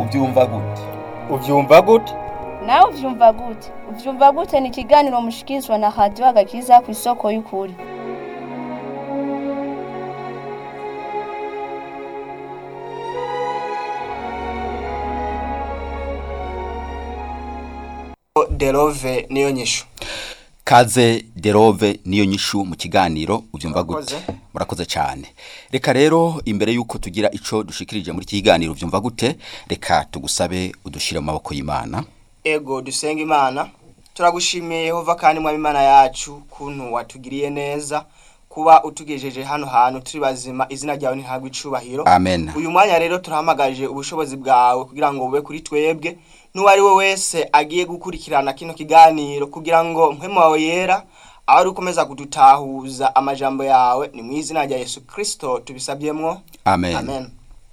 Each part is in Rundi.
ubyumva gute? Uvyumva gute? nawe uvyumva gute? Uvyumva gute ni ikiganiro mushikirizwa na Radio Agakiza ku isoko y'ukuri. Derove niyo nyishu. Kaze Derove niyo nyishu mu kiganiro uvyumva gute? Murakoze cyane. Reka rero imbere yuko tugira ico dushikirije muri kiganiro uvyumva gute, reka tugusabe udushire mu maboko y'Imana. Ego dusenga Imana. Turagushimiye Yehova kandi mwami Imana yacu kuntu watugiriye neza kuba utugejeje hano hantu turi bazima, izina ryawe ntihabwe icubahiro. Amen. Uyu mwanya rero turahamagaje ubushobozi bwawe kugira ngo bube kuri twebwe n'uwari we wese agiye gukurikirana kino kiganiro kugira ngo mpemu wawe yera ari ukomeza kudutahuza amajambo yawe, ni mu izina rya Yesu Kristo tubisabyemwo. Amen. Amen.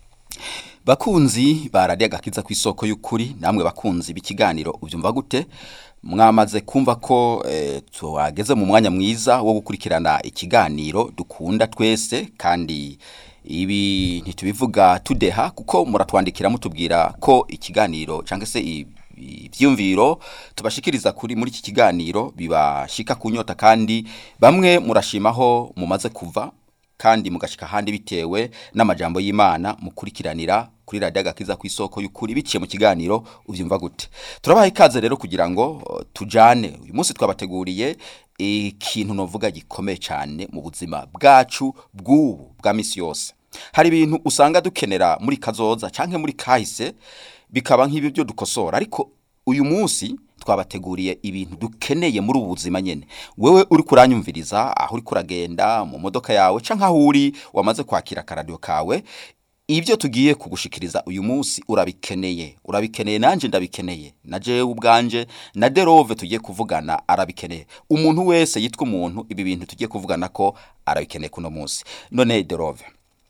Bakunzi ba Radio Agakiza ku isoko y'ukuri, namwe bakunzi b'ikiganiro uvyumva gute, mwamaze kumva ko twageze mu mwanya mwiza wo gukurikirana ikiganiro dukunda twese, kandi ibi ntitubivuga tudeha kuko muratwandikira mutubwira ko ikiganiro cyangwa se ivyumviro tubashikiriza kuri muri iki kiganiro bibashika kunyota, kandi bamwe murashimaho mumaze kuva kandi mugashika handi bitewe n'amajambo y'Imana mukurikiranira kuri Radio Agakiza ku isoko y'ukuri biciye mu kiganiro uvyumva gute. Turabaha ikaze rero kugira ngo tujane. Uyu munsi twabateguriye ikintu novuga gikomeye cyane mu buzima bwacu bw'ubu bwa misi yose. Hari ibintu usanga dukenera muri kazoza canke muri kahise bikaba nk'ibyo byo dukosora, ariko uyu munsi twabateguriye ibintu dukeneye muri ubu buzima nyene. Wewe uri kuranyumviriza aho uri kuragenda mu modoka yawe canke aho uri wamaze kwakira karadio kawe, ibyo tugiye kugushikiriza uyu munsi urabikeneye nanje ndabikeneye, na jewe ubwanje na Derove tugiye kuvugana arabikeneye. Umuntu wese yitwa umuntu ibi bintu tugiye kuvugana ko arabikeneye kuno munsi. None Derove,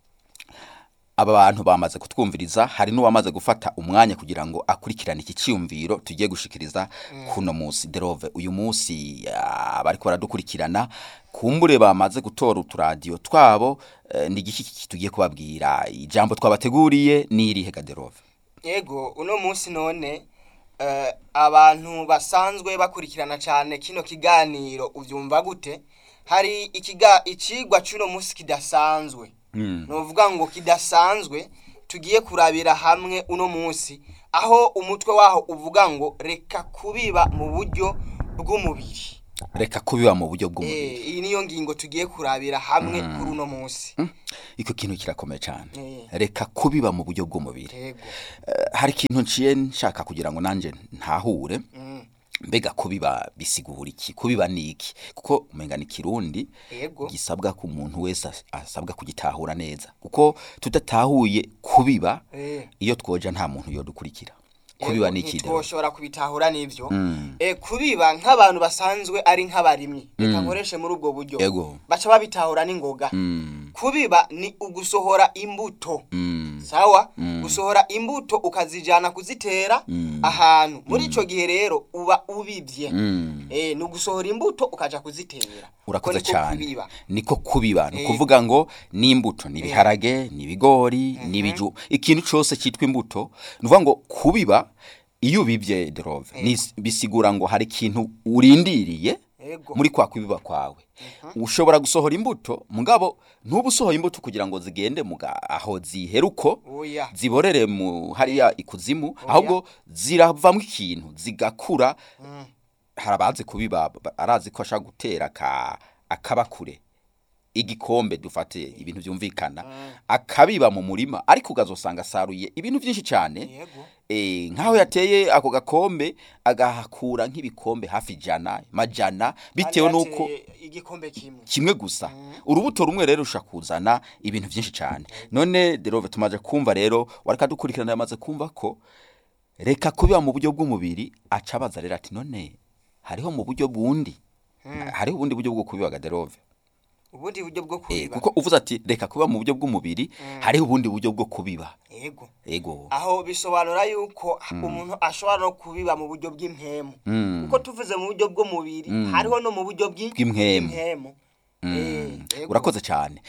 aba bantu bamaze kutwumviriza, hari n'uwamaze gufata umwanya kugira ngo akurikirane iki cyumviro tugiye gushikiriza kuno munsi. Derove, uyu munsi abari ko baradukurikirana kumbure bamaze gutora uturadio twabo, ni igiki tugiye kubabwira? Ijambo twabateguriye ni irihe ga Derove? Yego, uno munsi none abantu basanzwe bakurikirana cyane kino kiganiro uvyumva gute, hari ikigwa cy'uno munsi kidasanzwe. Novuga ngo kidasanzwe tugiye kurabira hamwe uno munsi, aho umutwe waho uvuga ngo reka kubiba mu buryo bw'umubiri. Reka kubiba mu buryo bw'umubiri. Iyi niyo ngingo tugiye kurabira hamwe kuri uno munsi. Iko kintu kirakomeye cyane. Reka kubiba mu buryo bw'umubiri. Hari kintu nciye nshaka kugira ngo nanje ntahure. Mbega kubiba bisigura iki? Kubiba ni iki? Kuko umenga ni Kirundi gisabwa ku muntu wese asabwa kugitahura neza. Kuko tudatahuye kubiba, iyo twoja nta muntu yo dukurikira. Kubiba ni iki? Twoshobora kubitahura nivyo. Kubiba nk'abantu basanzwe ari nk'abarimyi. Reka nkoreshe muri ubwo buryo. Baca babitahura n'ingoga. Kubiba ni ugusohora imbuto. Sawa? Gusohora imbuto ukazijana kuzitera ahantu. Muri ico gihe rero uba ubivye. Ni ugusohora imbuto ukaja kuzitera. Urakoze cyane. Niko kubiba. Ni kuvuga ngo ni imbuto, ni biharage, ni bigori, ni biju. Ikintu cyose cyitwa imbuto. Nuvuga ngo kubiba iyo ubivye Derove, bisigura ngo hari ikintu urindiriye muri kwa kubiba kwawe. Ushobora gusohora imbuto, mugabo ntubusohoye imbuto kugira ngo zigende aho ziheruko ziborere mu hariya ikuzimu, ahubwo ziravamwe ikintu zigakura. Harabaze kubiba arazi ko ashaka gutera akabakure igikombe, dufate ibintu byumvikana, akabiba mu murima, ariko ugazosanga saruye ibintu byinshi cyane. Nkaho yateye ako gakombe agahakura nk'ibikombe hafi majana bitewe nuko igikombe kimwe gusa. Urubuto rumwe rero rushakuzana ibintu byinshi cyane. None Derove, tumaje kumva rero, wareka dukurikirana yamaze kumva ko reka kubiba mu buryo bw'umubiri, acabaza rero ati none hariho mu buryo bundi, hariho ubundi buryo bwo kubiba ga Derove? Ubundi buryo bwo kubiba. Kuko uvuze ati reka kubiba mu buryo bw'umubiri, hariho ubundi buryo bwo kubiba. Yego. Aho bisobanura yuko umuntu ashobora no kubiba mu buryo bw'impemu. Kuko tuvuze mu buryo bw'umubiri, hariho no mu buryo bw'impemu. Urakoze cyane.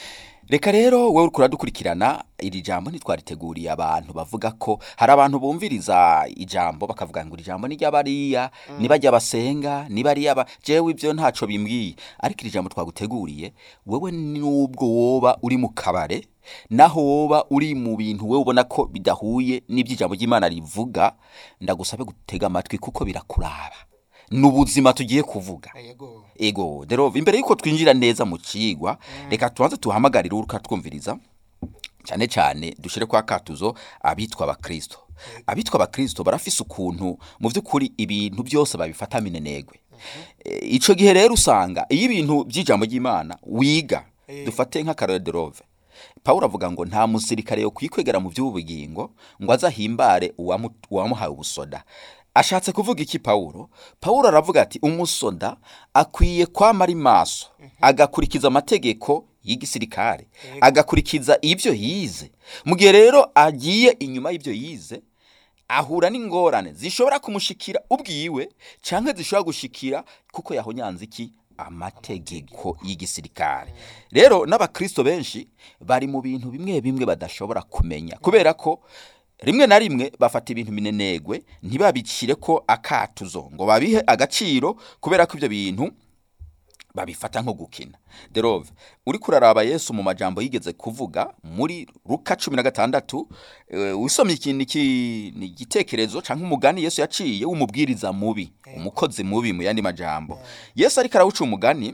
reka rero wowe uriko uradukurikirana iri jambo ntitwariteguriye abantu bavuga ko hari abantu bumviriza ijambo bakavuga ngo iri jambo ni ry'abariya nibajya basenga nibariya jewe ibyo ntaco bimbwiye, ariko iri jambo twaguteguriye wewe nubwo woba uri mu kabare naho woba uri mu bintu wewe ubona ko bidahuye n'iby'ijambo ry'Imana rivuga, ndagusabe gutega amatwi kuko birakuraba n'ubuzima tugiye kuvuga. Ego derove imbere yuko twinjira neza mu cigwa reka tubanze tuhamagarira uruka twumviriza cyane cyane dushire kwa katuzo abitwa abakristo. Abitwa abakristo barafise ukuntu mu by'ukuri ibintu byose babifata minenegwe. Ico gihe rero usanga iyo ibintu by'ijambo ry'Imana wiga dufate nka Karole derove Paulo avuga ngo nta musirikare yo kwikwegera mu by'ubugingo ngo azahimbare uwamuhaye ubusoda. Ashatse kuvuga iki Paulo aravuga ati umusoda akwiye kwamara maso agakurikiza amategeko y'igisirikare agakurikiza ibyo yize. Mu gihe rero agiye inyuma y'ibyo yize ahura n'ingorane zishobora kumushikira ubwiwe canke zishobora gushikira kuko yahonyanze iki amategeko y'igisirikare. Rero n'abakristo benshi bari mu bintu bimwe bimwe badashobora kumenya kubera ko rimwe na rimwe bafata ibintu minenegwe ntibabicire ko akatuzo ngo babihe agaciro kubera ko ibyo bintu babifata nko gukina. Derove uri kuraraba Yesu mu majambo yigeze kuvuga muri Luka 16 usomye ikintu ni igitekerezo canke umugani Yesu yaciye w'umubwiriza mubi umukozi mubi mu yandi majambo. Yesu ariko arawuca umugani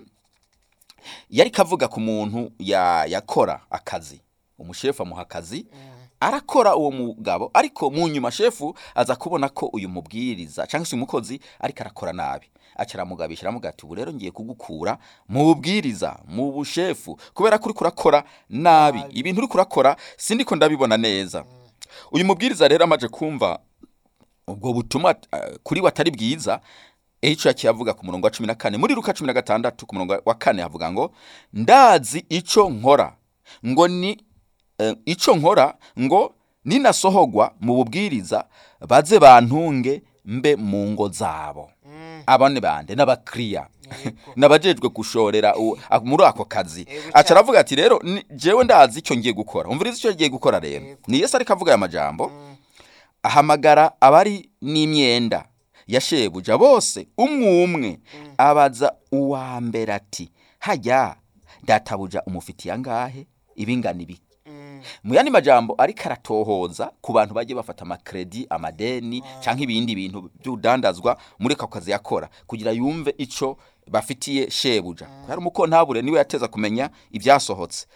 yari kavuga ku muntu yakora akazi, umushefu amuha akazi arakora uwo mugabo, ariko mu nyuma shefu aza kubona ko uyu mubwiriza cyangwa se umukozi ariko arakora nabi, acaramugabisha aramugati ubu rero ngiye kugukura mu bubwiriza mu bushefu kubera kuri kurakora nabi, ibintu uri kurakora sindiko ndabibona neza. Uyu mubwiriza rero amaje kumva ubwo butuma kuri watari bwiza ejo yakiyavuga ku murongo wa 14 muri Luka 16 ku murongo wa 4 havuga ngo ndazi ico nkora ngo ni ico nkora ngo ninasohogwa mu bubwiriza baze bantunge mbe mu ngo zabo. Abane bande n'abakriya nabajejwe gushorera muri ako kazi. Acaravuga ati rero jewe ndazi ico ngiye gukora. Umviriza ico ngiye gukora rero. Ni Yesu ariko avuga aya majambo ahamagara abari n'imyenda yashebuja bose umwe abaza uwa mbere ati hajya databuja umufitiye angahe ibingana ibi. Mu yandi majambo ariko aratohoza ku bantu bagiye bafata amakredi amadeni canke ibindi bintu by'udandazwa muri ako kazi yakora kugira yumve ico bafitiye shebuja. Hari umukontabure niwe yateza kumenya ibyasohotse.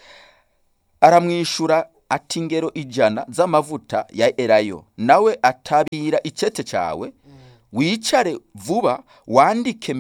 Aramwishura ati ngero 100 z'amavuta ya elayo nawe atabira icete cawe wicare vuba wandike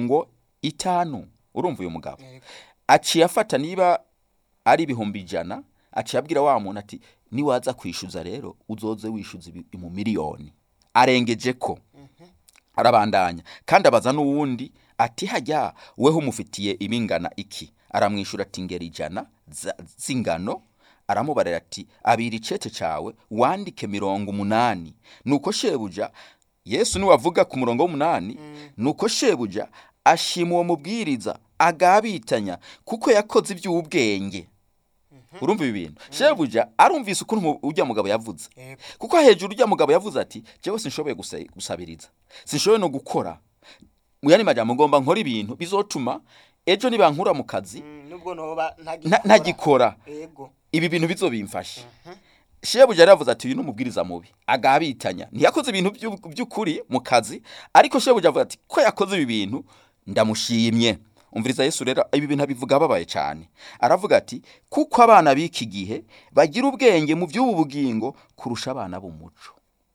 50. Urumva uyu mugabo aciye afata niba ari 100 aciye abwira wa muntu ati niwaza kwishuza rero uzoze wishuza mu miliyoni. Arengeje ko arabandanya kandi abaza n'uwundi ati hajya weho umufitiye ibingana iki. Aramwishura ati ngeri 100 z'ingano. Aramubarira ati abira icete cawe wandike 80. Nuko shebuja Yesu niwe avuga ku murongo w'8 nuko shebuja ashima uwo mubwiriza agabitanya kuko yakoze iby'ubwenge. Urumva ibintu shebuja arumvise ukuntu ujya mugabo yavuze kuko hejuru ujya mugabo yavuze ati jewe sinshoboye gusabiriza sinshoboye no gukora mu yani majambo ngomba nkora ibintu bizotuma ejo nibankura mu kazi nubwo noba ntagikora ibi bintu bizobimfasha. Shebuja yaravuze ati uyu numubwiriza mubi agabitanya ntiyakoze ibintu by'ukuri mu kazi, ariko shebuja avuga ati ko yakoze ibi bintu ndamushimye. Umviriza Yesu rero ibi bintu abivuga babaye cyane. Aravuga ati kuko abana biki gihe bagira ubwenge mu by'ubu bugingo kurusha abana b'umuco.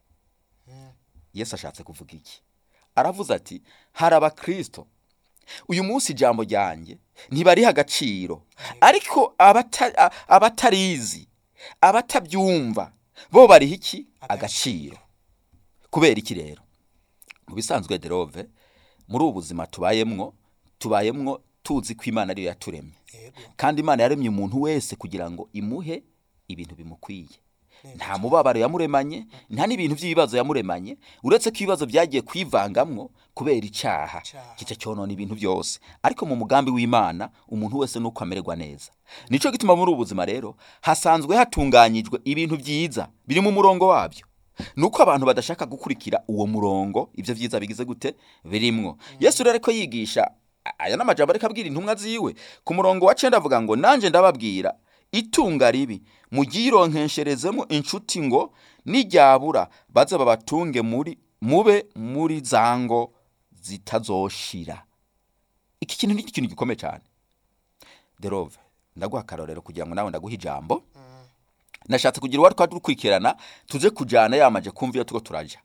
Yesu ashatse kuvuga iki? Aravuze ati hari abakristo uyu munsi ijambo ryanjye ntibari agaciro, ariko abatarizi abatabyumva bo bari iki agaciro. Kubera iki rero? Mu bisanzwe derove muri ubuzima tubayemwo tuzi ko Imana ariyo yaturemye kandi Imana yaremye umuntu wese kugira ngo imuhe ibintu bimukwiye. nta mubabaro yamuremanye nta n'ibintu by'ibibazo yamuremanye uretse ko ibibazo byagiye kwivangamwo kubera icyaha kica cyonona ibintu byose ariko mu mugambi w'Imana umuntu wese nuko amererwa neza nico gituma muri ubuzima rero hasanzwe hatunganyijwe ibintu byiza biri mu murongo wabyo nuko abantu badashaka gukurikira uwo murongo ivyo vyiza bigize gute birimwo Yesu rero ko yigisha aya n'amajambo ariko abwira intumwa ziwe ku murongo wa 9 avuga ngo nanje ndababwira itunga ribi mugironkesherezemo inshuti ngo nijyabura baze babatunge mube muri zango zitazoshira iki kintu ni ikintu gikomeye cyane derove ndaguha karorero kugira ngo nawe ndaguha ijambo nashatse kugira uwari twadukurikirana tuje kujana yamaje kumva iyo tuko turaja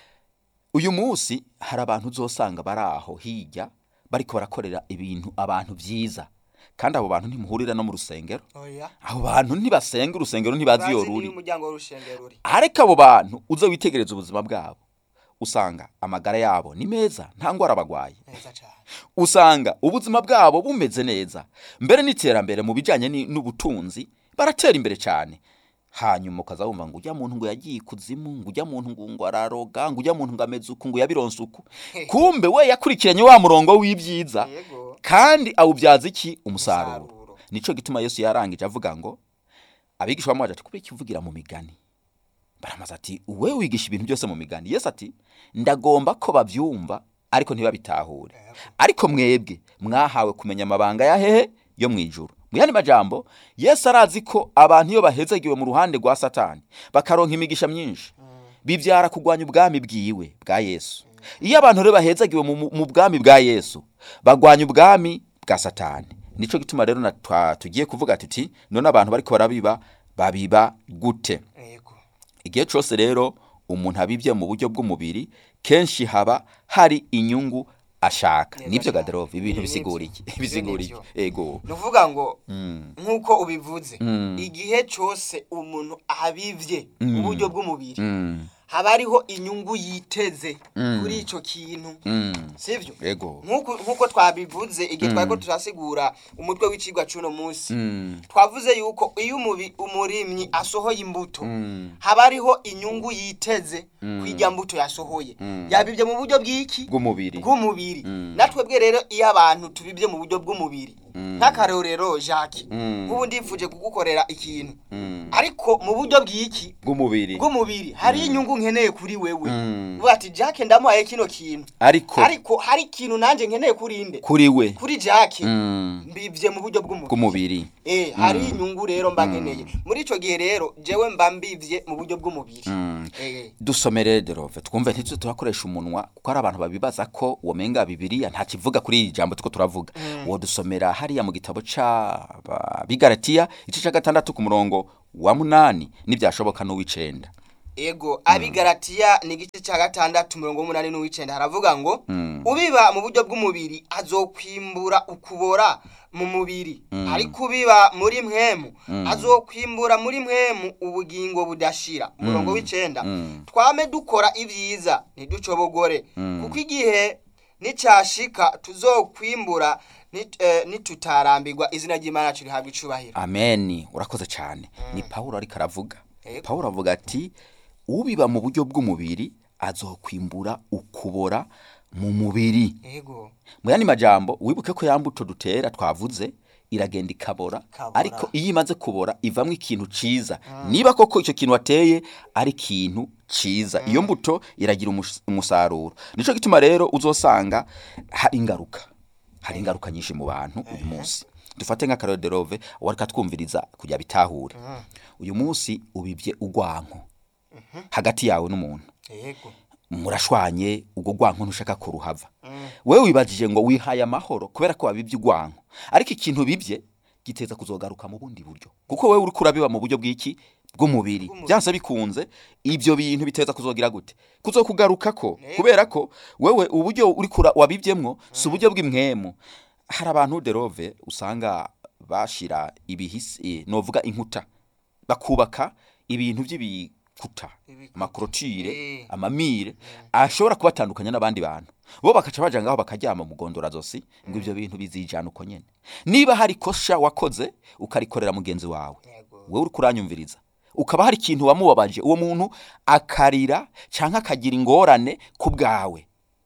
uyu munsi hari abantu uzosanga baraho hirya bariko barakorera ibintu abantu byiza kandi abo bantu ntimuhurira no mu rusengero abo bantu ntibasenga urusengero ntibazi yo ruri ariko abo bantu uzo witegereza ubuzima bwabo usanga amagara yabo ni meza nta ngwara bagwaye usanga ubuzima bwabo bumeze neza mbere n'iterambere mu bijanye n'ubutunzi baratera imbere cyane hanyuma ukazabumva ngo ujya muntu ngo yagiye kuzimu ngo ujya muntu ngo araroga ngo ujya muntu ngo ameze uku ngo yabironse uku kumbe we yakurikiranye wa murongo w'ibyiza kandi awubyaza iki umusaruro nico gituma Yesu yarangije avuga ngo abigishwa bamwaje ati kubiki uvugira mu migani baramaza ati uwe wigisha ibintu byose mu migani Yesu ati ndagomba ko bavyumva ariko ntibabitahure ariko mwebwe mwahawe kumenya amabanga ya hehe yo mwijuru muyandi majambo Yesu arazi ko abantu iyo bahezagiwe mu ruhande rwa Satani bakaronka imigisha myinshi bivyara kugwanya ubwami bwiwe bwa Yesu iyo abantu rero bahezagiwe mu bwami bwa Yesu bagwanya ubwami bwa Satani nico gituma rero tugiye kuvuga tuti none abantu bariko babiba gute igihe cyose rero umuntu abibye mu buryo bw'umubiri kenshi haba hari inyungu ashaka nibyo gaderove ibintu bisiguriye ego nuvuga ngo nkuko ubivuze igihe cyose umuntu abivye mu buryo bw'umubiri haba ariho inyungu yiteze kuri ico kintu sivyo ego nkuko twabivuze igihe twako turasigura umutwe w'icigwa cuno munsi twavuze yuko iyo umurimyi asohoye imbuto haba ariho inyungu yiteze kwirya mbuto yasohoye yabibye mu buryo bw'iki bw'umubiri natwe bwe rero iyo abantu tubibye mu buryo bw'umubiri nk'akarorero Jacques ubu ndifuje kugukorera ikintu ariko mu buryo bw'iki bw'umubiri hari inyungu nkeneye kuri wewe bati Jacques ndamuhaye kino kintu ariko hari ikintu nanje nkeneye kuri Jacques mbivye mu buryo bw'umubiri hari inyungu rero mba nkeneye muri ico gihe rero jewe mba mbivye mu buryo bw'umubiri dusomere derove twumve ntitwe turakoresha umunwa kuko ari abantu babibaza ko womenga Bibiliya nta kivuga kuri iri jambo tuko turavuga wo dusomera hariya mu gitabo ca Bigalatiya igice ca 6 ku murongo wa 8 nibyashoboka no w'icenda ego Abigalatiya ni igice ca 6 umurongo wa 8 n'uw'icenda haravuga ngo ubiba mu buryo bw'umubiri azokwimbura ukubora mu mubiri ariko ubiba muri mpwemu azokwimbura muri mpwemu ubugingo budashira umurongo w'icenda twame dukora ibyiza ntiducobogore kuko igihe nicashika tuzokwimbura nitutarambirwa izina ry'Imana cirihabwa icubahiro amen urakoze cyane ni Paulo ariko aravuga Paulo avuga ati ubiba mu buryo bw'umubiri azokwimbura ukubora mu mubiri muyandi majambo wibuke ko yambuto dutera twavuze iragenda ikabora ariko iyo imaze kubora ivamwe ikintu ciza niba koko icyo kintu wateye ari ikintu ciza iyo mbuto iragira umusaruro nico gituma rero uzosanga hari ingaruka nyinshi mu bantu uyu munsi dufate nka Karol Derove warika twumviriza kujya bitahure uyu munsi ubibye ugwanko hagati yawe n'umuntu murashwanye ubwo gwanko ntushaka ko ruhava wewe wibajije ngo wihaye amahoro kubera ko wabibye ugwanko ariko ikintu bibye giteza kuzogaruka mu bundi buryo kuko wewe uri kurabiba mu buryo bw'iki bw'umubiri byanse bikunze ibyo bintu biteza kuzogira gute kuzokugaruka ko kubera ko wewe uburyo uri kura wabibyemwo si uburyo bw'imwemo hari abantu Derove usanga bashira ibihisi novuga inkuta bakubaka ibintu by'ibikuta amakrotire amamire ashobora kubatandukanya n'abandi bantu bo bakaca bajangaho bakaryama mu gondora zosi ngo ibyo bintu bizijana uko nyene niba hari kosha wakoze ukarikorera mugenzi wawe wewe uri kuranyumviriza ukaba hari ikintu wamubabaje uwo muntu akarira canke akagira ingorane ku bwawe,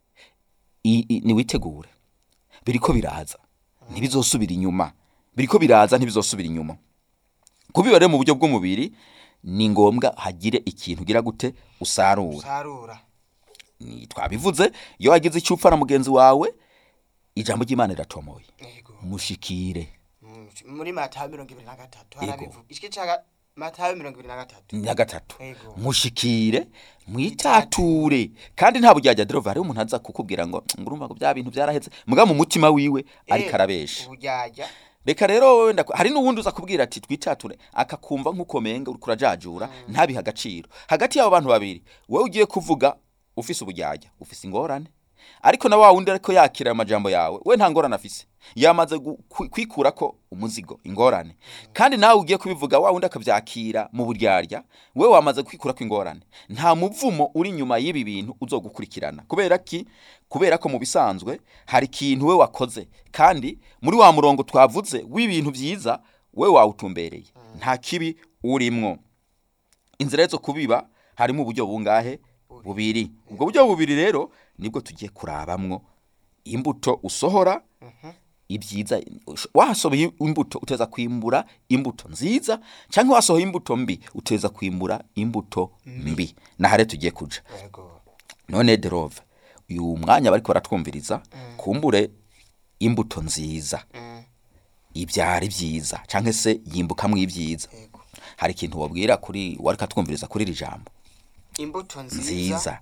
niwitegure biriko biraza ntibizosubira inyuma, biriko biraza ntibizosubira inyuma. Kubiba rero mu buryo bw'umubiri ni ngombwa hagire ikintu ugira gute usarura. Ni twabivuze, iyo wagize icyo upfa na mugenzi wawe, ijambo ry'Imana riratomoye, mushikire. Muri Matayo 23 harabivuga ikicaga Matayo 23 mushikire mwitature, kandi nta bujyajya Derove hari umuntu aza kukubwira ngo ngurumva ngo bya bintu byaraheze muga mu mutima wiwe ari karabesha ubujyajya. Reka rero wenda hari n'uwundi uza kubwira ati twitature akakumva nk'ukomenga uri kurajajura ntabiha agaciro. Hagati y'abo bantu babiri wowe ugiye kuvuga ufise ubujyajya, ufise ingorane, ariko na wa wundi ariko yakira amajambo yawe we nta ngorane afise, yamaze kwikurako umuzigo ingorane, kandi nawe ugiye kubivuga wa wundi akavyakira mu buryarya, we wamaze kwikurako ingorane. Nta muvumo uri nyuma y'ibi bintu uzogukurikirana. Kubera ko mu bisanzwe hari ikintu we wakoze, kandi muri wa murongo twavuze w'ibintu byiza we wawutumbereye, nta kibi urimwo. Inzira zo kubiba harimo uburyo bungahe? Bubiri. Ubwo buryo bubiri rero nibwo tugiye kurabamwo imbuto usohora ibyiza. Wasohoye imbuto uteza kwimbura imbuto nziza, cyangwa wasohoye imbuto mbi uteza kwimbura imbuto mbi. Nahare tugiye kuja none Derove, uyu mwanya bariko baratwumviriza, kumbure imbuto nziza ibyari byiza cyangwa se yimbukamwe ibyiza. Hari ikintu wabwira kuri warika twumviriza kuri iri jambo imbuto nziza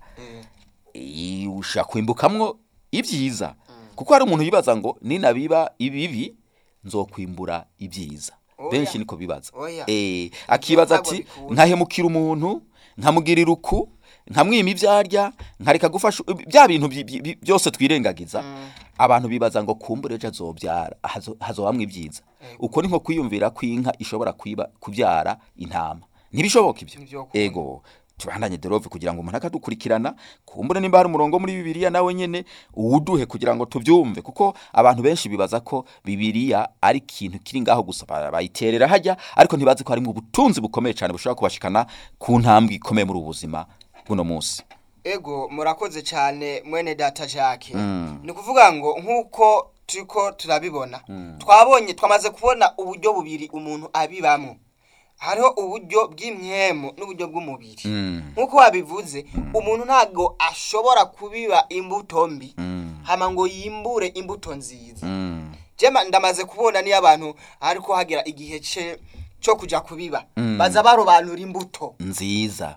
ushaka kwimbukamwo ibyiza, kuko hari umuntu yibaza ngo ninabiba ibibi nzokwimbura ibyiza. Benshi niko bibaza, akibaza ati nkahemukira umuntu, nkamugirira uku, nkamwima ibyarya, nkareka gufasha bya bintu byose twirengagiza. Abantu bibaza ngo kumbure ejo azobyara hazobamwe ibyiza. Uko ni nko kwiyumvira ko inka ishobora kubyara intama, ntibishoboka ibyo. Ego tubandanye Derove kugira ngo umuntu akadukurikirana, kumbure nimba hari umurongo muri Bibiliya nawe nyene uwuduhe kugira ngo tubyumve, kuko abantu benshi bibaza ko Bibiliya ari ikintu kiri ngaho gusa bayiterera hajya, ariko ntibazi ko harimo ubutunzi bukomeye cyane bushobora kubashikana ku ntambwe ikomeye muri ubuzima buno munsi. Ego murakoze cyane mwene data Jacques. Ni kuvuga ngo nkuko turiko turabibona, twamaze kubona uburyo bubiri umuntu abibamwe. Hariho uburyo bw'imwemu n'uburyo bw'umubiri. Nkuko wabivuze, umuntu ntago ashobora kubiba imbuto mbi hama ngo yimbure imbuto nziza. Jema ndamaze kubona ni abantu ariko hagira igihe cyo kuja kubiba, baza barobanura imbuto nziza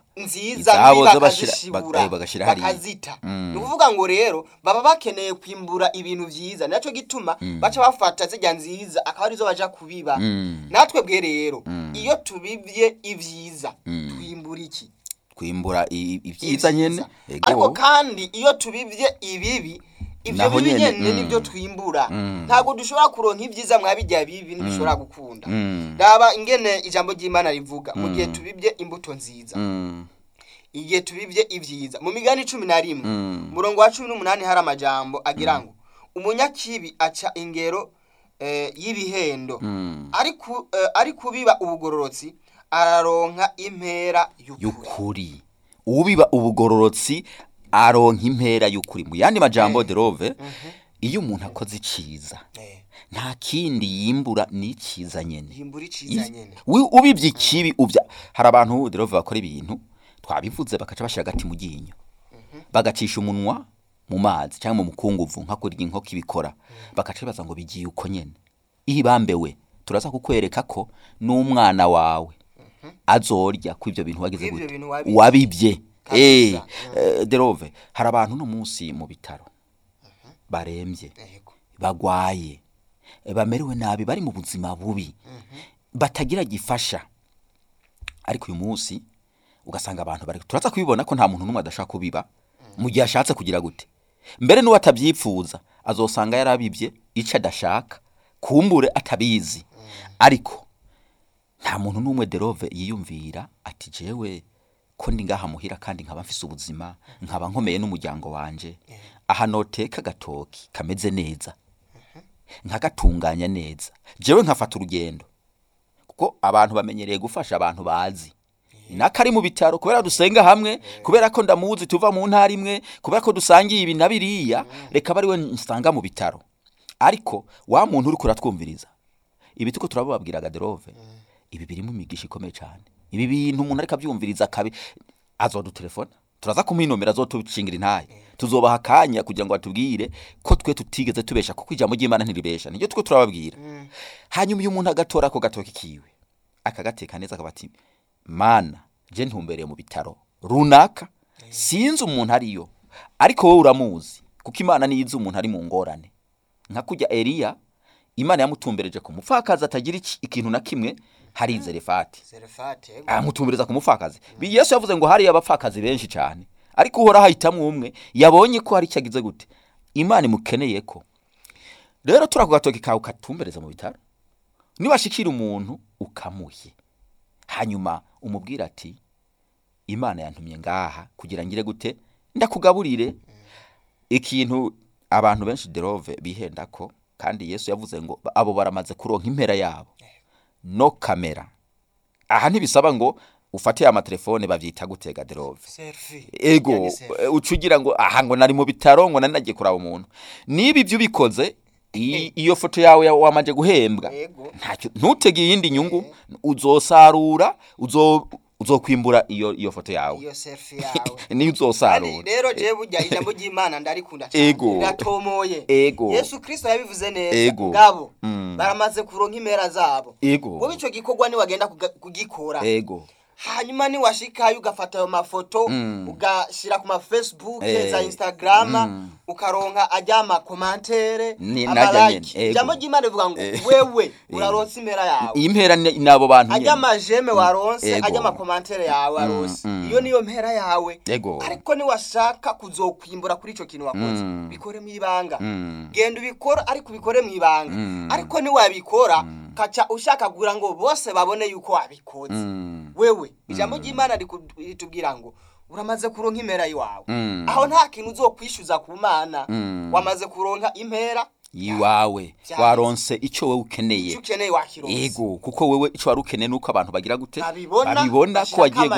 bagashira bakazita. Ni kuvuga ngo rero baba bakeneye kwimbura ibintu byiza, naco gituma baca bafata zijya nziza akaba arizo baja kubiba. Natwe bwe rero iyo tubibye ibyiza twimbura iki? Kwimbura ibyiza nyene. Ariko kandi iyo tubibye ibibi, ivyo bibi nyene nibyo twimbura. Ntago dushobora kuronka ibyiza mwabijya bibi ntibishobora gukunda. Daba ingene ijambo ry'Imana rivuga mu gihe tubibye imbuto nziza, igihe tubibye ibyiza. Mu Migani 11 murongo wa 18 hari amajambo agira ngo umunyakibi aca ingero y'ibihendo, ari kubiba ubugororotsi araronka impera y'ukuri. Ubiba ubugororotsi aronka impera y'ukuri. Mu yandi majambo Derove, iyo umuntu akoze iciza nta kindi yimbura ni iciza nyene. Ubibye ikibi hari abantu Derove bakora ibintu twabivuze bakaca bashira gati mu ginyo, bagacisha umunwa mu mazi cyangwa mu mukunguvu nka kurya inkoko ibikora, bakaca baza ngo bigiye uko nyene. Ihibambewe turaza kukwereka ko n'umwana wawe azorya ku ibyo bintu wagize gute wabibye. Derove, hari abantu no munsi mu bitaro barembye, bagwaye, bamerewe nabi, bari mu buzima bubi, batagira gifasha, ariko uyu munsi ugasanga abantu bari turaza kubibona ko nta muntu numwe adashaka kubiba mu gihe ashatse kugira gute. Mbere n'uwo atabyipfuza azosanga yarabibye ica adashaka, kumbure atabizi. Ariko nta muntu numwe Derove yiyumvira ati jewe ko ndi ngaha muhira kandi nkaba mfise ubuzima, nkaba nkomeye n'umuryango wanje, aha noteka gatoki kameze neza, nkagatunganya neza, jewe nkafata urugendo. Kuko abantu bamenyereye gufasha abantu bazi, nakari mu bitaro kubera dusenga hamwe kubera ko ndamuzi tuva mu ntara imwe kubera ko dusangiye ibi na biriya reka bari we nsanga mu bitaro ariko wa muntu uri kuratwumviriza ibi tuko turababwira Gaderove ibi birimo imigisha ikomeye cyane ibi bintu umuntu ariko abyumviriza kabi azodutelefona turaza kuminomera azotucingira intaye tuzobaha akanya kugira ngo atubwire ko twe tutigeze tubesha kuko ijambo ry'Imana ntiribesha niyo twe turababwira hanyuma uyu muntu agatora ko gatoki kiwe akagateka neza akabati mana je ntumbereye mu bitaro runaka sinzi umuntu ariyo ariko wowe uramuzi kuko Imana niyizi umuntu ari mu ngorane nka kujya Eliya Imana yamutumbereje ku mupfakazi atagira ikintu na kimwe hari Zerefati amutumbereza ku mupfakazi Yesu yavuze ngo hari abapfakazi benshi cyane ariko uhora hahitamwe umwe yabonye ko hari cyagize gute Imana imukeneye ko rero turakugatoki kawe katumbereza mu bitaro nibashikira umuntu ukamuhe hanyuma umubwira ati Imana yantumye ngaha kugira ngire gute ndakugaburire ikintu abantu benshi Derove bihenda ko kandi Yesu yavuze ngo abo baramaze kuronka impera yabo no kamera aha ntibisaba ngo ufate ama telefone bavyita gutega Derove ego ucugira ngo aha ngo nari mu bitaro ngo nari nagiye kuraba umuntu nibi byo bikoze iyo foto yawe wamaje guhembwa ntacyo ntutege yindi nyungu uzosarura uzokwimbura iyo foto yawe iyo selfie yawe ni uzosarura rero je burya ijambo ry'Imana ndarikunda cyane ratomoye Yesu Kristo yabivuze neza ngabo baramaze kuronka impera zabo wowe ico gikorwa ni wagenda kugikora hanyuma ni washikayo ugafata ayo mafoto ugashira ku ma Facebook za Instagram ukaronka ajama commentaire amalike jambo ry'Imana bivuga ngo wewe uraronse impera yawe impera nabo bantu ajama jeme waronse ajama commentaire yawe waronse iyo niyo mpera yawe ariko ni washaka kuzokwimbura kuri ico kintu wakoze bikore mu ibanga genda ubikora ariko bikore mu ibanga ariko ni wabikora kaca ushaka gura ngo bose babone yuko wabikoze wewe ijambo ry'Imana ritubwira ngo uramaze kuronka impera yawe aho nta kintu uzokwishyuza ku Mana wamaze kuronka impera yiwawe waronse ico wewe ukeneye wakironse kuko wewe ico wari ukeneye nuko abantu bagira gute babibona ko wagiye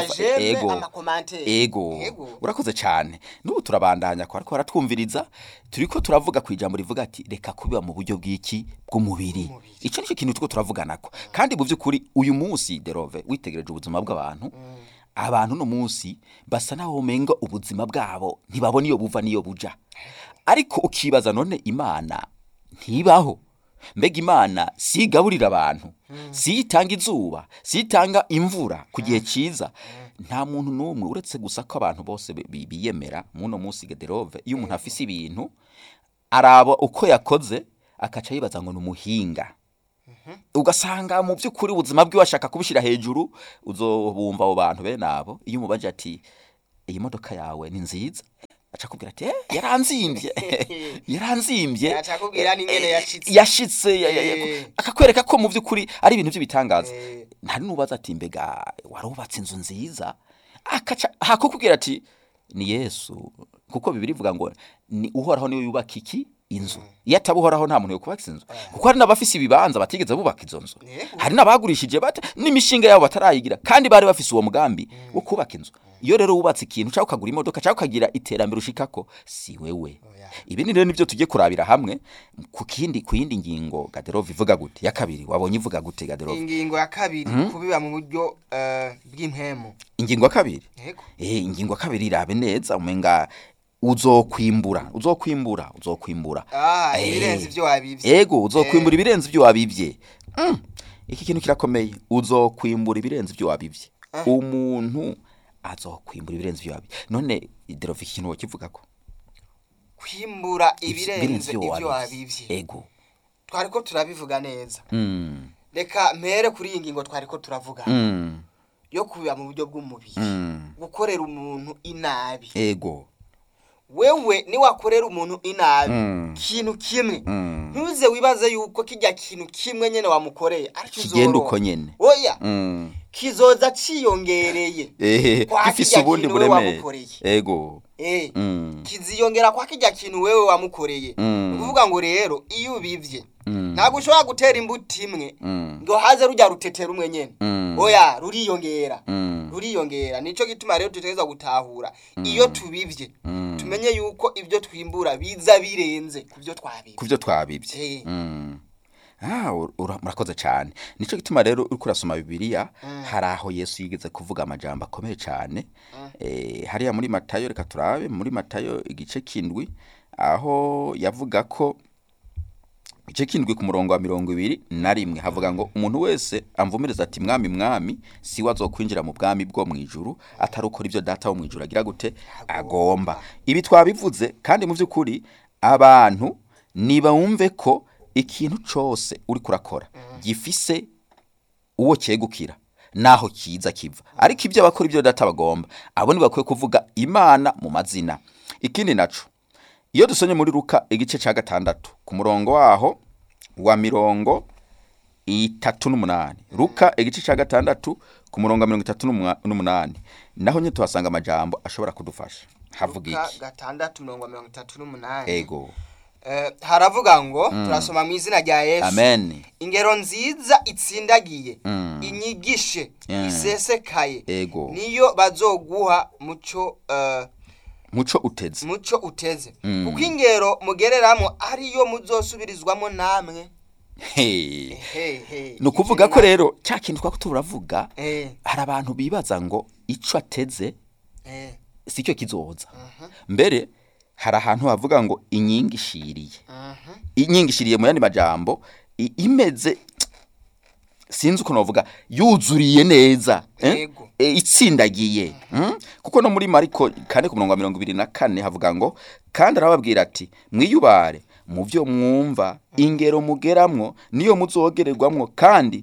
urakoze cyane n'ubu turabandanya ko ariko baratwumviriza turiko turavuga ku ijambo rivuga ati reka kubiba mu buryo bw'iki bw'umubiri ico nicyo kintu tuko turavuganako kandi mu by'ukuri uyu munsi Derove witegereje ubuzima bw'abantu abantu no munsi basa naho menga ubuzima bwabo ntibabona iyo buva niyo buja ariko ukibaza none Imana ntibaho mbega Imana sigaburira abantu sitanga izuba sitanga imvura ku gihe cyiza nta muntu numwe uretse gusa ko abantu bose biyemera muno munsi Derove iyo umuntu afise ibintu araba uko yakoze akaca yibaza ngo numuhinga ugasanga mu by'ukuri ubuzima bwe washaka kubishira hejuru uzobumva abo bantu be nabo iyo umubaje ati iyi modoka yawe ni nziza acakubwira ati yaranzimbye acakubwira n'ingene yashitse akakwereka ko mu by'ukuri ari ibintu by'ibitangaza ntari nubaza ati mbega warubatse inzu nziza akaca hakukubwira ati ni Yesu kuko Bibiri ivuga ngo ni uhoraho niwe yubaka iki inzu yatabuhoraho nta muntu yo kubaka inzu kuko hari nabafise ibibanza batigeze bubaka izo nzu hari nabagurishije bate n'imishinga yabo batarayigira kandi bari bafise uwo mugambi wo kubaka inzu iyo rero wubatse ikintu cyangwa ukagura imodoka cyangwa ukagira iterambere ushikako si wewe ibi ni rero nivyo tugiye kurabira hamwe ku yindi ngingo Gaderove ivuga gute ya kabiri wabonye ivuga gute Gaderove ingingo ya kabiri kubiba mu buryo bw'impemu ingingo ya kabiri ingingo ya kabiri irabe neza umenga uzokwimbura ibirenze ibyo wabivye uzokwimbura ibirenze ibyo wabivye iki kintu kirakomeye uzokwimbura ibirenze ibyo wabivye umuntu azokwimbura ibirenze ibyo wabivye none Derove ikintu wokivuga ko kwimbura ibirenze ibyo wabivye twariko turabivuga neza reka mpere kuri iyi ngingo twariko turavuga yo kubiba mu buryo bw'umubiri gukorera umuntu inabi wewe ni wakorera umuntu inabi kintu kimwe ntuze wibaze yuko kijya kintu kimwe nyene wamukoreye kigenda uko nyene oya kizoza ciyongereye kwa gifise kirya ubundi kintu wewe buremere wamukoreye. ego Kiziyongera kwa kirya kintu wewe wamukoreye. Ukuvuga ngo rero iyo ubivye ntabwo ushobora gutera imbuto imwe ngo haze rujya rutetera umwe nyene. Oya ruriyongera nico gituma rero tutegeza gutahura iyo tubivye tumenye yuko ibyo twimbura biza birenze kuvyo twabivye. Murakoze cyane nico gituma rero uriko urasoma Bibiliya hari aho Yesu yigeze kuvuga amajambo akomeye cyane hariya muri Matayo, reka turabe muri Matayo igice kindwi aho yavuga ko igice kindwi ku murongo wa 21 havuga ngo umuntu wese amvumereza ati mwami si wazokwinjira mu bwami bwo mwijuru atari ukora ibyo data wo mwijuru agira gute agomba. Ibi twabivuze kandi mu by'ukuri abantu niba wumve ko ikintu cyose uri kurakora gifise uwo cyegukira naho kiza kiva, ariko ibyo bakora ibyo data bagomba abo ni bakwiye kuvuga Imana mu mazina. Ikindi naco iyo dusonye muri Luka igice ca 6 ku murongo waho wa 38, Luka igice ca 6 ku murongo wa 38 naho nye tuhasanga amajambo ashobora kudufasha. Havuga iki? 6:38 ego haravuga ngo turasoma mu izina rya Yesu. Amen. Ingero nziza itsindagiye inyigishe isesekaye niyo bazoguha muco uteze kuko ingero mugereramo ariyo muzosubirizwamo namwe. Nukuvuga ko rero cya kintu twako turavuga hari abantu bibaza ngo ico ateze sicyo kizoza. Mbere hari ahantu havuga ngo inyingishiriye mu yandi majambo imeze sinzi uko novuga yuzuriye neza itsindagiye kuko no muri Mariko 4:24 havuga ngo kandi arababwira ati mwiyubare mu byo mwumva ingero mugeramwo niyo muzogererwamwo kandi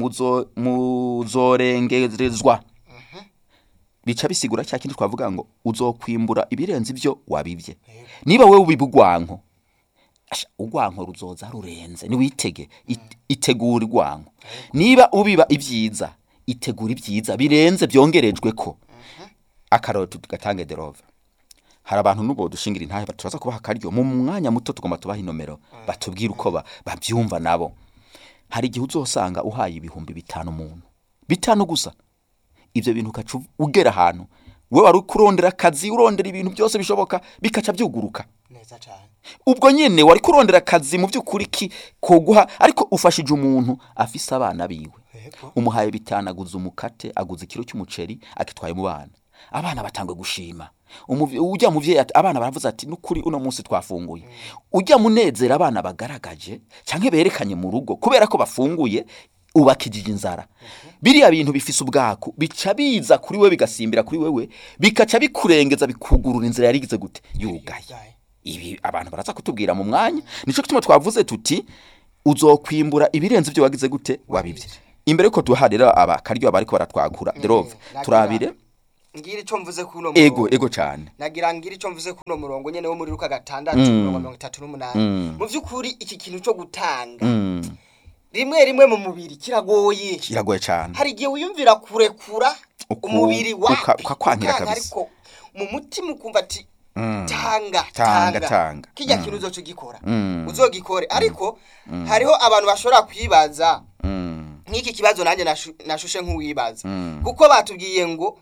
muzorengerezwa. Bica bisigura cya kintu twavuga ngo uzokwimbura ibirenze ibyo wabivye. Niba wewe ubibugwanko ugwanko ruzoza rurenze ni witege itegura igwanko. Niba ubiba ibyiza itegura ibyiza birenze byongerejwe ko akaroto tugatange derove. Hari abantu nubo dushingira intahe baturaza kubaha karyo mu mwanya muto tugomba tubaha inomero batubwira uko babyumva nabo. Hari igihe uzosanga uhaye ibihumbi 5 umuntu 5 gusa ibyo bintu kacu ugera ahantu we wari kurondera akazi urondera ibintu byose bishoboka bikaca byuguruka neza cyane. Ubwo nyene wari kurondera akazi mu by'ukuri koguha ariko ufashije umuntu afise abana biwe umuhaye 5 aguza umukate aguza ikiro cy'umuceri akitwaye mu bana abana batangwe gushima ujya muvye ati abana baravuze ati nukuri uno munsi twafunguye ujya munezera abana bagaragaje canke berekanye mu rugo kubera ko bafunguye ubakijije inzara. Biriya bintu bifise ubwako bica biza kuri we bigasimbira kuri wewe bikaca bikurengeza bikugurura inzira yarigize gute yugaye. Ibi abantu baraza kutubwira mu mwanya nico kituma twavuze tuti uzokwimbura ibirenze ibyo wagize gute wabivye. Imbere ko tuharira abakaryo abariko baratwagura derove turabire ngira ico mvuze kuno murongo ego cyane nagira ngira ico mvuze kuno murongo nyene wo muri Luka 6:38 mu vyukuri iki kintu cyo gutanga rimwe mu mubiri kiragoye cyane. Hari igihe wiyumvira kurekura umubiri wawe ukakwangira kabisa ariko mu mutima ukumva ati tanga kijya kintu uzoco gikora uzogikore. Ariko hariho abantu bashobora kwibaza nk'iki kibazo nanjye nashushe nk'uwibaza kuko batubwiye ngo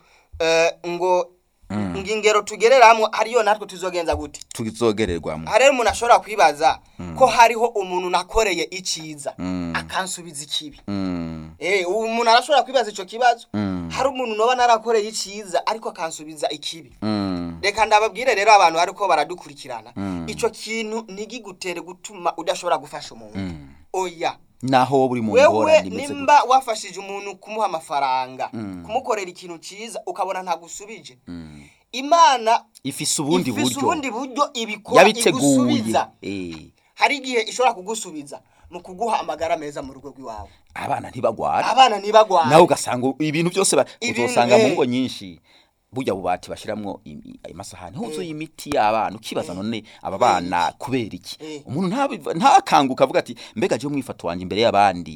ingero tugereramo ariyo natwe tuzogenza gute tuzogererwamo. Hari umuntu ashobora kwibaza ko hariho umuntu nakoreye iciza akansubiza ikibi. Umuntu arashobora kwibaza ico kibazo. Hari umuntu noba narakoreye iciza ariko akansubiza ikibi. Reka ndababwire rero abantu bariko baradukurikirana ico kintu nigigutere gutuma udashobora gufasha umuntu. Oya naho buri mu ngorane nimeze nimba wafashije umuntu kumuha amafaranga kumukorera ikintu ciza ukabona ntagusubije Imana ifise ubundi buryo ibikora igusubiza. Hari igihe ishobora kugusubiza mu kuguha amagara meza mu rugo rw'iwawe. Abana ntibagwara nawe ugasanga ibintu byose uzosanga mu ngo nyinshi burya bubati bashiramwo amasahani huzuye imiti y'abana ukibaza none aba bana kubera iki umuntu ntakanguka avuga ati mbega je umwifato wanje imbere y'abandi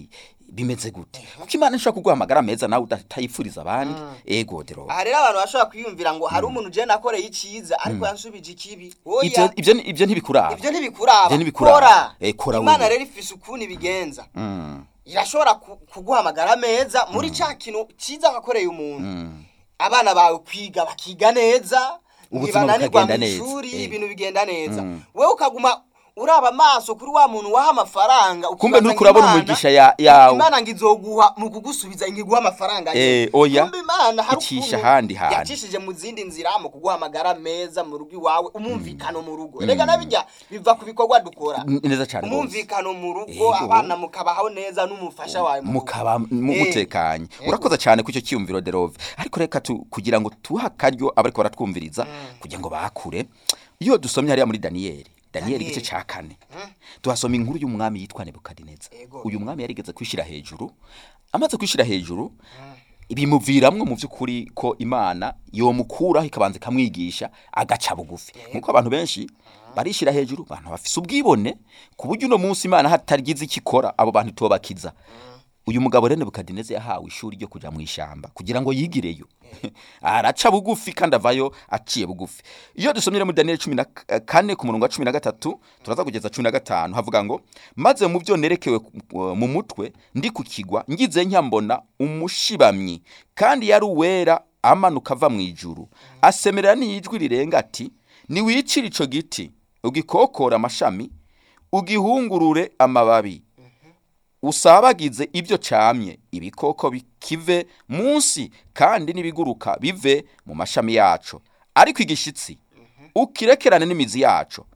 bimeze gute kuko Imana ishobora kuguha amagara meza nawe utayipfuriza abandi ego dero aha rero abantu bashobora kwiyumvira ngo hari umuntu je nakoreye iciza ariko yansubije ikibi ibyo ntibikuraba ibyo ntibikuraba kora Imana rero ifise ukuntu ibigenza irashobora kuguha amagara meza muri ca kintu ciza gakoreye umuntu abana bawe kwiga bakiga neza ububananirwa mu ishuri ibintu bigenda neza wewe ukaguma uraba amaso kuri wa muntu waha amafaranga kumbe nuko urabona umugisha yawe Imana ngizoguha mu kugusubiza ingiguha amafaranga kumbe Imana hari icisha handi yacishije mu zindi nzira mu kuguha amagara meza mu rugo iwawe umumvikano mu rugo rega nabijya biva ku bikorwa dukora neza cyane umumvikano mu rugo abana mukabaho neza n'umufasha wawe mukaba mutekanye urakoza cyane ku cyo cyumviro Derove ariko reka kugira ngo tuha karyo abariko baratwumviriza kugira ngo bakure iyo dusomye hariya muri Daniyeli igice ca 4 tuhasoma inkuru y'umwami yitwa Nebukadineza uyu mwami yarigeze kwishira hejuru amaze kwishira hejuru ibimuviramwe mu by'ukuri ko Imana yomukuraho ikabanza kamwigisha agaca bugufi nkuko abantu benshi barishira hejuru abantu bafise ubwibone ku buryo no munsi Imana hatarigize ikikora abo bantu tobakiza uyu mugabo rene Nebukadineza yahawe ishuri ryo kuja mu ishamba kugira ngo yigireyo araca bugufi kandi avayo aciye bugufi iyo dusomye muri Daniel 14 ku murongo wa 13 turaza kugeza 15 havuga ngo maze mu byo nerekewe mu mutwe ndi kukigwa ngize nyambona umushibamyi kandi yari uwera amanuka ava mu ijuru asemerera n'ijwi rirenga ati ni wicira ico giti ugikokora amashami ugihungurure amababi usabagize ibyo camye ibikoko bikive munsi kandi nibiguruka bive mu mashami yaco ariko igishitsi ukirekerane n'imizi yaco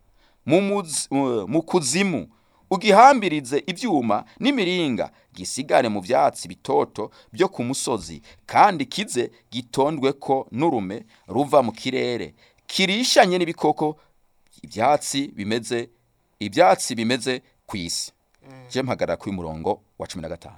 mu kuzimu ugihambirize ibyuma n'imiringa gisigare mu byatsi bitoto byo ku musozi kandi kize gitondwe ko n'urume ruva mu kirere kirishanye n'ibikoko ibyatsi bimeze ku isi je mpagara ku murongo wa 15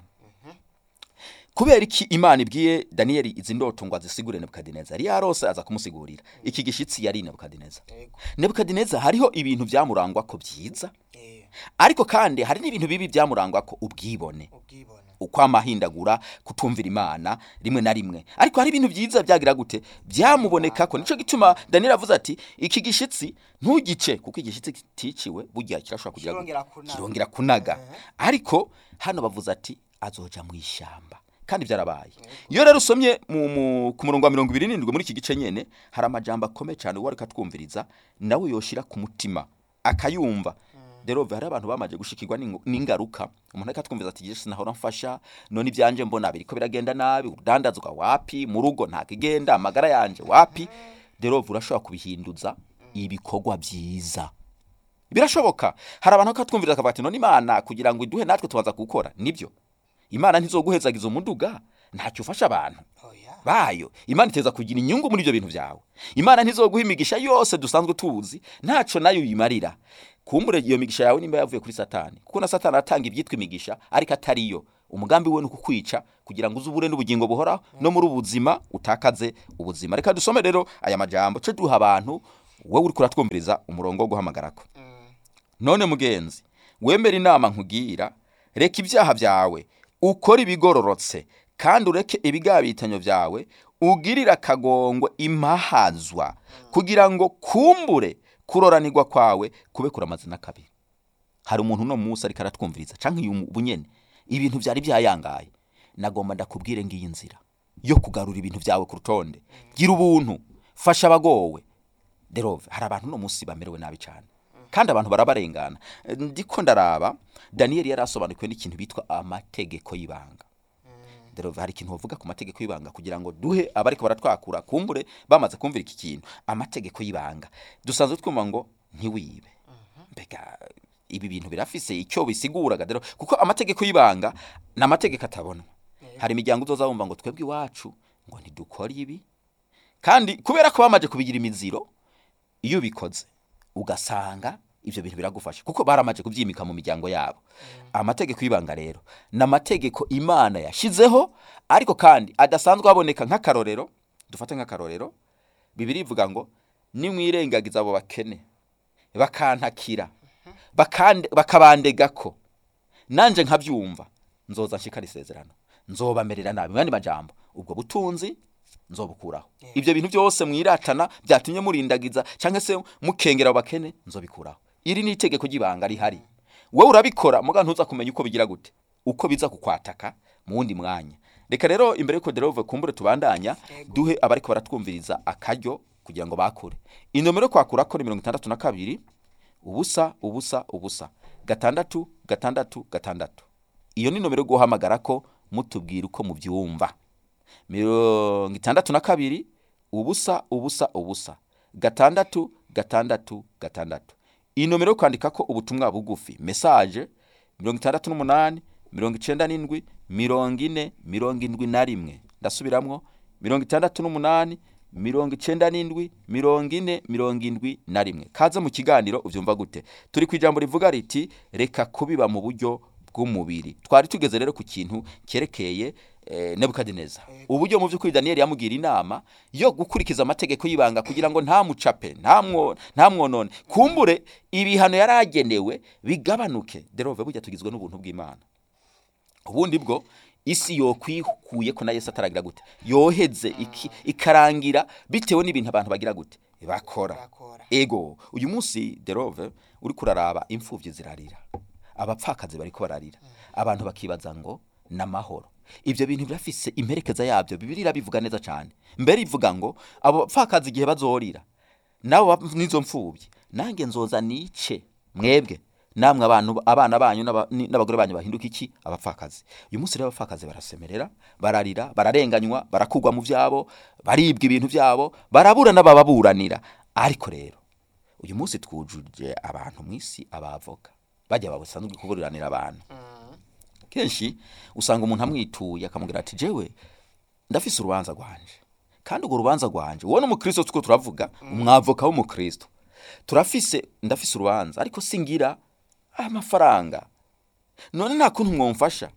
kubera iki Imana ibwiye Daniel izi ndoto ngo azisigure Nebukadineza yari yarose aza kumusigurira iki gishitsi yari Nebukadineza hariho ibintu byamurangwa ko byiza ariko kandi hari n'ibintu bibi byamurangwa ko ubwibone uko amahindagura kutumvira Imana rimwe na rimwe ariko hari ibintu byiza byagira gute byamuboneka ko nico gituma Daniel avuze ati iki gishitsi ntugice kuko igishitsi kiticiwe burya kirashobora kugira kirongera kunaga ariko hano bavuze ati azoja mu ishamba kandi byarabaye iyo rero usomye ku murongo wa 27 muri iki gice nyene hari amajambo akomeye cyane wari katwumviriza nawe yoshira ku mutima akayumva Derove hari abantu bamaje gushikirwa n'ingaruka umuntu akatwumviza ati Yesu nahora mfasha none ibyanje mbona biriko biragenda nabi udandazwa wapi mu rugo ntakigenda amagara yanje wapi Derove urashobora kubihinduza ibikorwa byiza birashoboka hari abantu akatwumviza akabati none Imana kugira ngo iduhe natwe tubanza gukora nibyo Imana ntizoguhezagiza umuduga ntacyo ufasha abantu bayo Imana iteza kugira inyungu muri ibyo bintu byawe Imana ntizoguha imigisha yose dusanzwe tuzi ntaco nayo yimarira kumbure iyo migisha yawe nimba yavuye kuri Satani kuko na Satani atanga ibyitwa imigisha ariko atariyo umugambi we n'ukukwica kugira ngo uzubure n'ubugingo buhora no muri ubuzima utakaze ubuzima reka dusome rero aya majambo cyo duha abantu wewe uri kuratwumviriza umurongo wo guhamagarako none mugenzi wemera inama nkugira reka ibyaha byawe ukora ibigororotse kandi ureke ibigabitanyo byawe ugirira kagongwe impahazwa kugira ngo kumbure kuroranirwa kwawe kube kuramazina kabiri hari umuntu no Musa ariko aratwumviriza canke ubunyene ibintu byari byayangaye nagomba ndakubwire ngiyi nzira yo kugarura ibintu byawe ku rutonde gira ubuntu fasha abagowe Derove hari abantu no Musi bamerewe nabi cyane kandi abantu barabarengana ndiko ndaraba Daniel yarasobanukiwe n'ikintu bitwa amategeko y'ibanga Derove hari ikintu bavuga ku mategeko y'ibanga kugira ngo duhe abariko baratwakura kumbure bamaze kumvira iki kintu amategeko y'ibanga dusanzwe twumva ngo ntiwibe mbega ibi bintu birafise icyo bisiguraga rero kuko amategeko y'ibanga na amategeko atabona hari imiryango uzozabumva ngo twebwe iwacu ngo ntidukora ibi kandi kubera ko bamaje kubigira imiziro iyo bikoze ugasanga ivyo bintu biragufasha kuko baramaje kuvyimika mu miryango yabo amategeko y'ibanga rero na amategeko Imana yashizeho ariko kandi adasanzwe aboneka nk'akarorero dufate nk'akarorero Bibiri ivuga ngo nimwirengagiza abo bakene bakantakira bakabandegako nanje nkavyumva nzoza nshikara isezerano, nzobamerera nabi, mwandi majambo ubwo butunzi nzobukuraho. Ibyo bintu byose mwiratana byatumye murindagiza cyangwa se mukengera abakene nzobikuraho. Iri ni itegeko ry'ibanga rihari. Wowe urabikora muga ntuza kumenya uko bigira gute, uko biza kukwataka mu wundi mwanya. Reka rero imbere yuko Derove kumbure tubandanya duhe abariko baratwumviriza akaryo kugira ngo bakure. Inomero kwakura ko ni 62 ubusa ubusa ubusa 6 6 6. Iyo ni nomero guhamagara ko mutubwira uko mubyumva. 62 ubusa ubusa ubusa 6 6 6. Iyi nomero kwandika ko ubutumwa bugufi message 68 97 40 71. Ndasubiramwo 68 97 40 71. Kaza mu kiganiro uvyumva gute. Turi kwijambo rivuga riti reka kubiba mu buryo bw'umubiri. Twari tugeze rero ku kintu kerekeye Nebukadineza. Uburyo mu by'ukuri Daniel yamugira inama yo gukurikiza amategeko y'ibanga kugira ngo nta mucape, nta mwonone. Kumbure ibihano yaragenewe bigabanuke. Derove burya tugizwe n'ubuntu bw'Imana. Ubundi bwo isi yo kwikuye ko na Yesu ataragira gute. Yoheze ikarangira bitewe n'ibintu abantu bagira gute. Bakora. Ego uyu munsi Derove uri kuraraba imfuvyi zirarira. Abapfakazi bariko bararira. Abantu bakibaza ngo namahoro. Ibyo bintu birafise imperekeza yabyo. Bibiliya bivuga neza cyane. Mbere ivuga ngo abo bapfakazi igihe bazorira nabo nizo mfubyi nange nzoza nice mwebwe namwe abana banyu n'abagore banyu bahinduka iki abapfakazi. Uyu munsi rero abapfakazi barasemerera, bararira, bararenganywa, barakugwa mu byabo, baribwa ibintu byabo, barabura n'abababuranira. Ariko rero uyu munsi twujuje abantu mwisi abavoka bajya babusanzwe kuburiranira abantu. Kenshi usanga umuntu amwituye akamubwira ati jewe ndafise urubanza rwanje, kandi urwo rubanza rwanje wowe n'umukristo tuko turavuga umwavoka w'umukristo ndafise urubanza ariko singira amafaranga, none nta kuntu mwomfasha.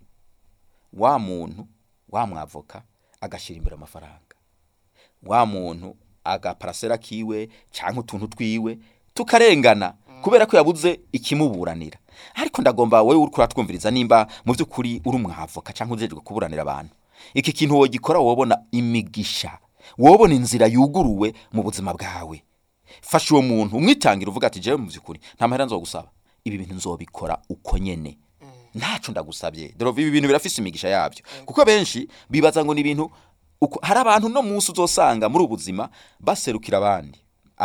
Wa muntu wa mwavoka agashira imbere amafaranga, wa muntu agaparasera kiwe canke utuntu twiwe tukarengana kubera ko yabuze ikimuburanira. Ariko ndagomba wewe uri kuratwumviriza nimba mu by'ukuri uri umwavoka cyangwa ujeje kuburanira abantu, iki kintu wogikora wobona imigisha, wobona inzira yuguruwe mu buzima bwawe. Fasha uwo muntu umwitangira uvuga ati jewe mu by'ukuri nta mahera nzogusaba, ibi bintu nzobikora uko nyene, ntaco ndagusabye. Dore ibi bintu birafise imigisha yabyo, kuko benshi bibaza ngo ni ibintu hari abantu no munsi uzosanga muri ubuzima baserukira abandi.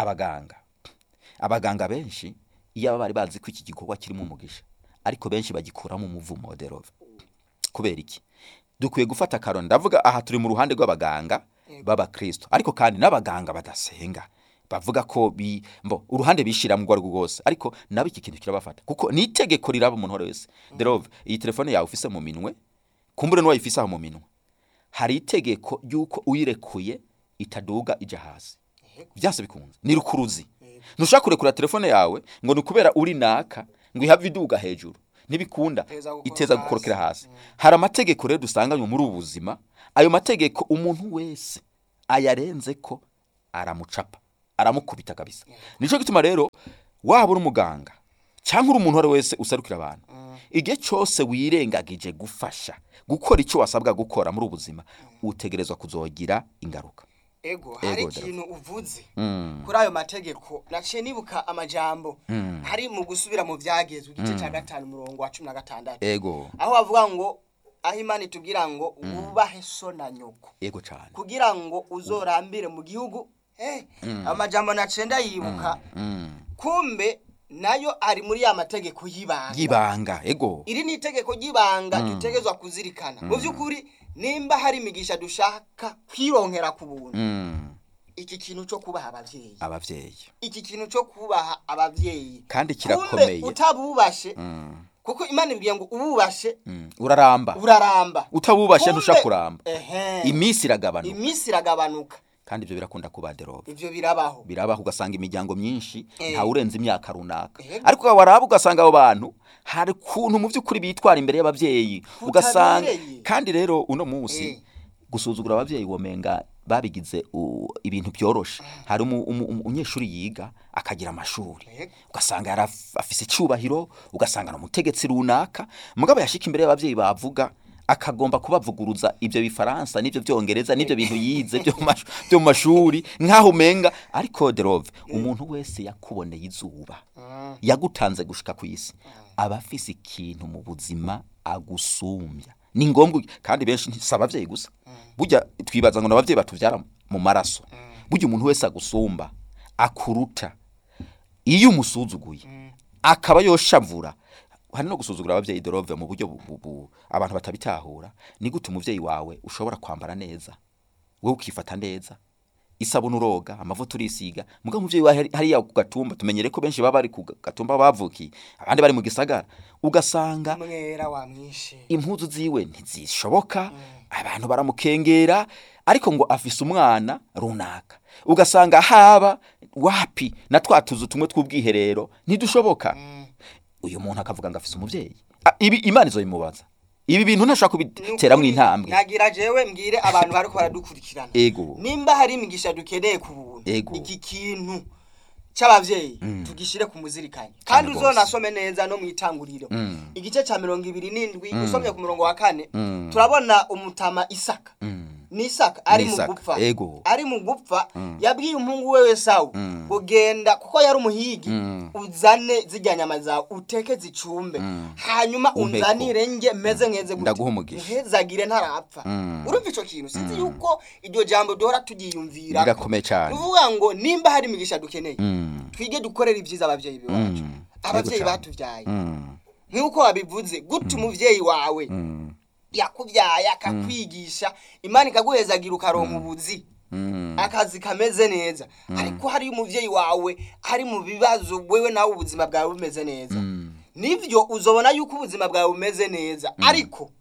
Abaganga benshi iyo bari bazi ko iki gikorwa kirimo umugisha, ariko benshi bagikuramo umuvumo. Derove kubera iki dukwiye gufata karo. Ndavuga aha turi mu ruhande rw'abaganga b'abakristo, ariko kandi n'abaganga badasenga bavuga ko uruhande bishiramo rwo rwose, ariko nabo iki kintu kirabafata kuko ni itegeko riraba umuntu wese. Derove iyi telefone yawe ufise mu minwe, kumbure no wayifise aho mu minwe, hari itegeko yuko uyirekuye itaduga ija hasi. Byase bikunze ni rukuruzi. Ntushaka kurekura telefone yawe ngo nukubera uri naka ngo ihave iduga hejuru, ntibikunda, iteza gukorokera hasi. Hari amategeko rero dusanganywe muri ubuzima, ayo mategeko umuntu wese ayarenze ko aramucapa, aramukubita kabisa. Nico gituma rero waba uri umuganga cyangwa uri umuntu wese usarukira abantu, igihe cyose wirengagije gufasha gukora icyo wasabwa gukora muri ubuzima, utegerezwa kuzogira ingaruka. Ego hari ikintu uvuze kuri ayo mategeko, naciye nibuka amajambo hari mu gusubira mu byagezwe igice cya 5 murongo wa 16. Ego aho bavuga ngo aho Imana itubwira ngo ubahe so na nyoko, ego cyane, kugira ngo uzorambire mu gihugu. Amajambo naciye ndayibuka. Kumbe nayo ari muri ya mategeko y'ibanga. Ego iri ni itegeko y'ibanga dutegezwa kuzirikana. Mu by'ukuri nimba hari imigisha dushaka kwironkera ku buntu, iki kintu cyo kubaha abavyeyi, iki kintu cyo kubaha abavyeyi kandi kirakomeye. Utabubashe kuko Imana ibwiye ngo ububashe uraramba, utabubashe ntushaka kuramba. Imisi iragabanuka. Kandi ibyo birakunda kuba Derove. Ibyo birabaho ugasanga imiryango myinshi nta urenze imyaka runaka, ariko waraba ugasanga abo bantu hari kuntu mu by'ukuri bitwara imbere y'abavyeyi ugasanga. Kandi rero uno munsi gusuzugura abavyeyi womenga babigize ibintu byoroshe hari umunyeshuri yiga akagira amashuri ugasanga afise icubahiro ugasanga n'umutegetsi runaka mugabo yashika imbere y'abavyeyi bavuga akagomba kubavuguruza ibyo bifaransa n'ibyo byongereza n'ibyo bintu yize byo mu mashuri nkaho umenga ariko derove umuntu wese yakuboneye izuba yagutanze gushika ku isi aba afise ikintu mu buzima agusumbya ni ngombwa kandi benshi ntisabavyeyi gusa burya twibaza ngo n'abavyeyi batuvyara mu maraso burya umuntu wese agusumba akuruta iyo umusuzuguye akaba yoshavura hari no gusuzugura abavyeyi derove mu buryo abantu batabitahura ni gute umuvyeyi wawe ushobora kwambara neza wowe ukifata neza isabuni uroga amavuta urisiga muga umuvyeyi wawe hari ya kugatumba tumenyere ko benshi baba ari ku gatumba bavuki abandi bari mu gisagara ugasanga mwera wamwishe impuzu ziwe ntizishoboka abantu baramukengera ariko ngo afise umwana runaka ugasanga haba wapi na twatuzu tumwe tw'ubwiherero ntidushoboka uyu muntu akavuga ngo afise umuvyeyi ibi imana izoyimubaza ibi bintu ntashaka kubiteramwe intambwe nagira jewe mbwire abantu bariko baradukurikirana nimba hari imigisha dukeneye ku buntu iki kintu c'abavyeyi tugishire ku muzirikanye kandi uzonasome neza no mwitanguriro igice ca 27 usomye ku murongo wa 4 turabona umutama Isaka ni Isaka ari mu gupfa yabwiye umuhungu wewe Sawu ugenda kuko yari umuhigi uzane zijyanyama zawe uteke zicumbe hanyuma unzanire nge meze nkeze guhezagire ntarapfa urumva ico kintu sinzi yuko iryo jambo duhora tugiyumvira birakomeye cyane uvuga ngo nimba hari imigisha dukeneye twige dukorera ibyiza abavyeyi bacu abavyeyi batuvyaye nk'uko wabivuze gute umuvyeyi wawe yakuvyaye akakwigisha imana ikaguhezagira ukaronka ubuzi akazi kameze neza ariko hari umuvyeyi wawe ari mu bibazo wewe nawe ubuzima bwawe bumeze neza nivyo uzobona yuko ubuzima bwawe bumeze neza ariko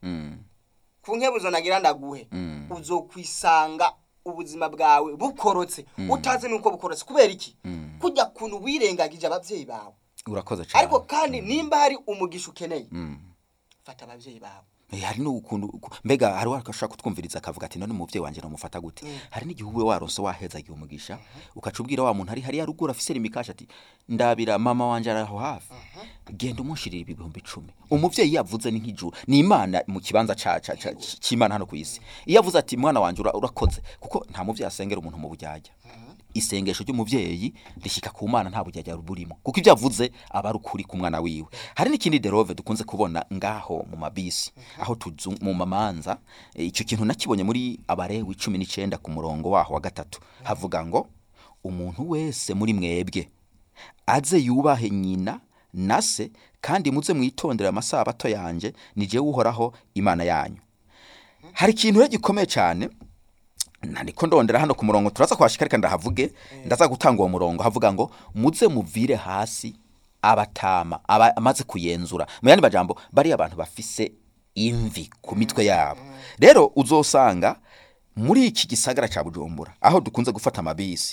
ku nkebuzo nagira ndaguhe uzokwisanga ubuzima bwawe bukorotse utazi nuko bukorotse kubera iki kujya kuntu wirengagije abavyeyi bawe urakoze cyane ariko kandi nimba hari umugisha ukeneye fata abavyeyi bawe hari no ukuntu mbega hari wakashaka kutwumviriza akavuga ati none umuvyeyi wanje namufata gute hari n'igihuwe waronse waheza gihe umugisha ukacubwira wa muntu hari yarugura afise imikasha ati ndabira mama wanje araho hafi genda umushirira ibihumbi 10 umuvyeyi yavuze ni nk'ijuru ni imana mu kibanza c'Imana hano ku isi iyo avuze ati mwana wanje urakoze kuko nta muvyeyi asengera umuntu mu bujyajya isengesho ry'umuvyeyi rishika ku mana nta bujyajya burimo kuko ivyo avuze aba rukuri ku mwana wiwe hari n'ikindi derove dukunze kubona ngaho mu mabisi aho mu mamanza icyo kintu nakibonye muri Abarewi 19 ku murongo waho wa 3 havuga ngo umuntu wese muri mwebwe aze yubahe nyina nase kandi muze mwitondera amasabato yanje nije uhoraho imana yanyu hari ikintu gikomeye cyane nandiko ndondera hano ku murongo turaza kwashikarika ndahavuge ndaza gutanga uwo murongo havuga ngo muze muvire hasi abatama amaze kuyenzura mu yandi majambo bari abantu bafise imvi ku mitwe yabo rero uzosanga muri iki gisagara ca Bujumbura aho dukunze gufata amabisi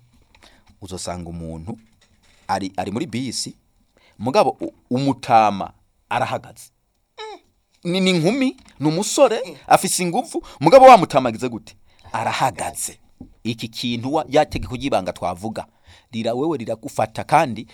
uzosanga umuntu ari muri bisi mugabo umutama arahagaze ni inkumi n'umusore afise ingufu mugabo wa mutamagize gute arahagaze iki kintu yategeko gibanga twavuga rira wewe riragufata kandi